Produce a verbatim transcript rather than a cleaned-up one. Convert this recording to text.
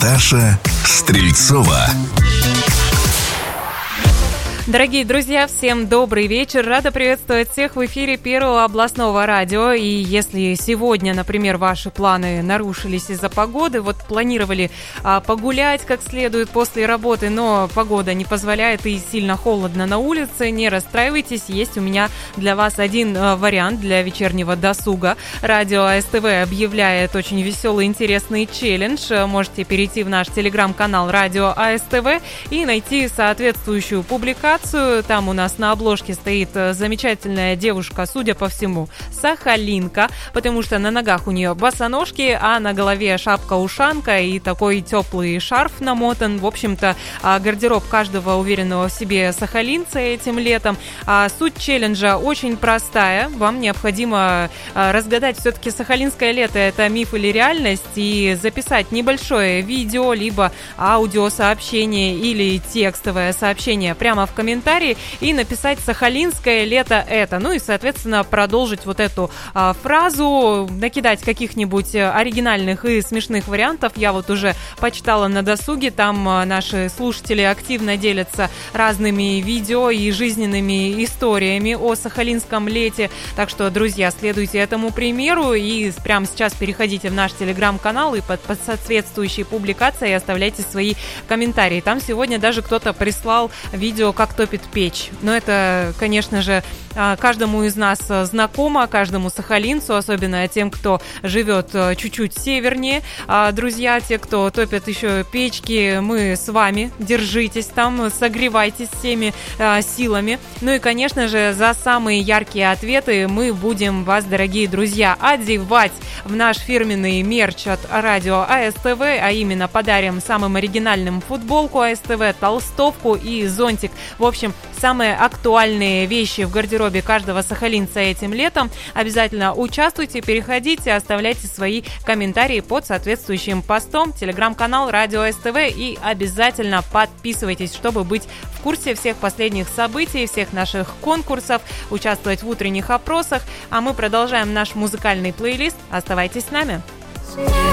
Наташа Стрельцова. Дорогие друзья, всем добрый вечер. Рада приветствовать всех в эфире Первого областного радио. И если сегодня, например, ваши планы нарушились из-за погоды, вот планировали а, погулять как следует после работы, но погода не позволяет и сильно холодно на улице, не расстраивайтесь, есть у меня для вас один а, вариант для вечернего досуга. Радио АСТВ объявляет очень веселый, интересный челлендж. Можете перейти в наш телеграм-канал Радио АСТВ и найти соответствующую публикацию. Там у нас на обложке стоит замечательная девушка, судя по всему, сахалинка, потому что на ногах у нее босоножки, а на голове шапка-ушанка и такой теплый шарф намотан. В общем-то, гардероб каждого уверенного в себе сахалинца этим летом. Суть челленджа очень простая. Вам необходимо разгадать, все-таки сахалинское лето — это миф или реальность, и записать небольшое видео, либо аудиосообщение или текстовое сообщение прямо в комментарии и написать «Сахалинское лето это». Ну и, соответственно, продолжить вот эту а, фразу, накидать каких-нибудь оригинальных и смешных вариантов. Я вот уже почитала на досуге, там а, наши слушатели активно делятся разными видео и жизненными историями о сахалинском лете. Так что, друзья, следуйте этому примеру и прямо сейчас переходите в наш телеграм-канал и под, под соответствующей публикацией оставляйте свои комментарии. Там сегодня даже кто-то прислал видео, как топит печь. Но это, конечно же, каждому из нас знакомо, каждому сахалинцу, особенно тем, кто живет чуть-чуть севернее. Друзья, те, кто топят еще печки, мы с вами. Держитесь там, согревайтесь всеми силами. Ну и, конечно же, за самые яркие ответы мы будем вас, дорогие друзья, одевать в наш фирменный мерч от радио АСТВ, а именно подарим самым оригинальным футболку АСТВ, толстовку и зонтик. В общем, самые актуальные вещи в гардеробе каждого сахалинца этим летом. Обязательно участвуйте, переходите, оставляйте свои комментарии под соответствующим постом. Телеграм-канал Радио АСТВ, и обязательно подписывайтесь, чтобы быть в курсе всех последних событий, всех наших конкурсов, участвовать в утренних опросах. А мы продолжаем наш музыкальный плейлист. Оставайтесь с нами.